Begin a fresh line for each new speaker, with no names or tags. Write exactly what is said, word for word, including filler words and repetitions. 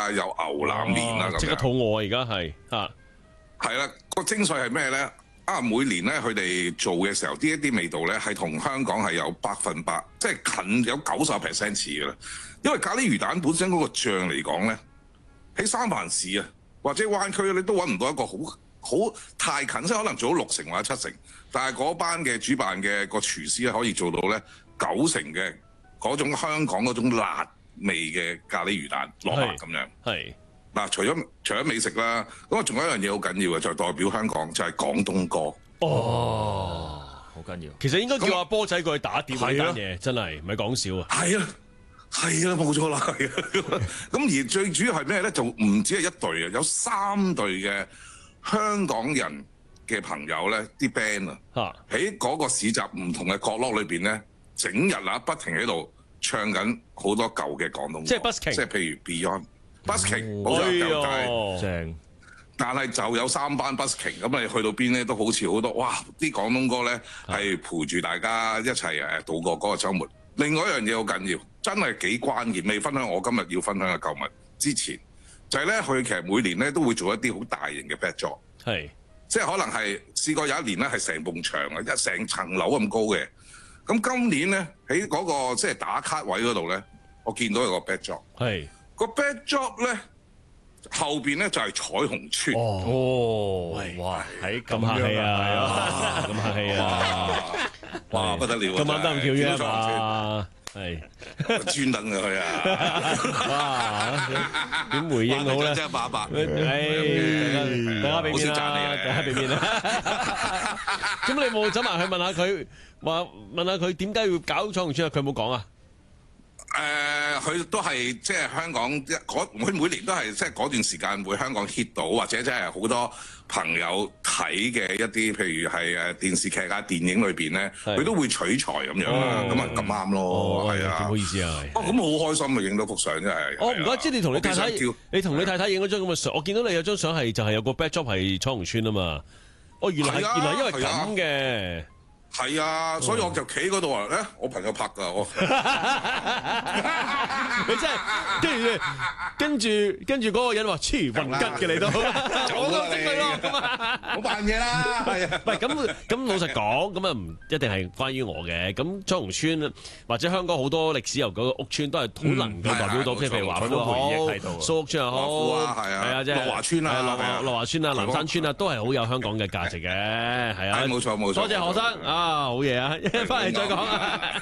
啦，有牛腩麵啦咁樣。
即刻肚餓而家係嚇。
係啦，個精髓係咩咧？啊，每年咧佢哋做嘅時候，呢一啲味道咧係同香港係有百分百，即係近有九十 percent 似嘅啦。因為咖喱魚蛋本身嗰個醬嚟講咧，喺三藩市啊或者灣區你都揾唔到一個好好太近，即係可能做到六成或者七成，但係嗰班嘅主辦嘅個廚師咧可以做到咧九成嘅嗰種香港嗰種辣味嘅咖喱魚蛋落麥咁樣。
係。
嗱，除咗除咗美食啦，咁啊仲有一樣嘢好緊要嘅，就係代表香港就係廣東歌。
哦，好緊要。
其實應該叫阿波仔過去打碟呢單嘢，真係唔係講笑啊！
係啊，係啊，冇錯啦，係啊。咁而最主要係咩咧？就唔止係一隊啊，有三隊嘅香港人嘅朋友咧，啲 band 啊，喺嗰個市集唔同嘅角落裏邊咧，整日啊不停喺度唱緊好多舊嘅廣東歌，
即係 busking，
即係譬如 Beyond。busking 冇錯，又係
正，
但係就有三班 busking，咁你去到邊咧都好似好多，哇！啲廣東歌咧係陪住大家一齊誒度過嗰個週末。另外一樣嘢好緊要，真係幾關鍵，未分享我今日要分享嘅購物之前，就係咧佢其實每年咧都會做一啲好大型嘅 backdrop，
係
即係可能係試過有一年咧係成埲牆啊，一成層樓咁高嘅。咁今年咧喺嗰個即係打卡位嗰度咧，我見到有個 backdrop。
係。
個 backdrop 咧後邊咧就係彩虹村。
哦，哇，喺咁
客氣啊，咁客氣啊，
哇不得了！
今晚得唔叫約啊？係
專登嘅佢啊！
哇，點回應好咧？
真係爸爸，
誒，大家俾面啦，大家俾面啦。咁你冇走埋去問下佢，話問下佢點解要搞彩虹村啊？佢有冇講啊？
誒，佢、呃、都係即係香港一嗰，佢每年都係即係嗰段時間會香港 hit 到，或者即係好多朋友睇嘅一啲，譬如係誒電視劇啊、電影裏邊咧，佢都會取材咁樣啦，咁啊咁啱咯，係啊，
唔好意思啊，
哦咁好開心啊，影到幅相真係。
哦，唔怪之你同你太太，你同你太太影嗰張咁嘅相，我見到你有張相係就係有個 backdrop 係彩虹村啊嘛，哦原來係原來因為咁嘅。
係啊，所以我就企嗰度話咧，我朋友拍㗎，我
你真係跟住跟住跟住嗰個人話黐雲吉嘅你都，我都識佢咯，咁啊，
冇扮嘢啦，係啊，
唔係咁咁老實講，咁啊唔一定係關於我嘅，咁彩虹村或者香港好多歷史悠久嘅屋邨都係好能夠代表到，即係譬如華富又好，蘇屋邨又好，係啊，即係樂華邨啊，樂樂華邨啊，南山邨啊，都係好有香港嘅價值嘅，係啊，
冇錯冇錯，
多謝何生啊！啊，好嘢啊！一翻嚟再講啊！